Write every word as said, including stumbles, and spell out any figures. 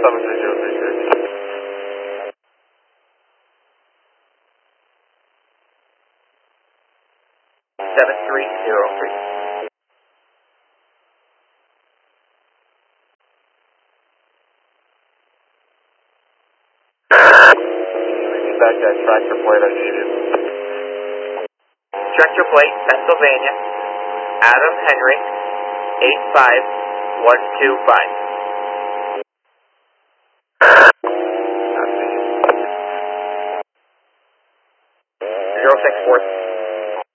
seven three zero three six. seven three zero three. Back that tractor plate I gave you. Tractor plate, Pennsylvania, Adam Henry, eight five one two five. zero six four.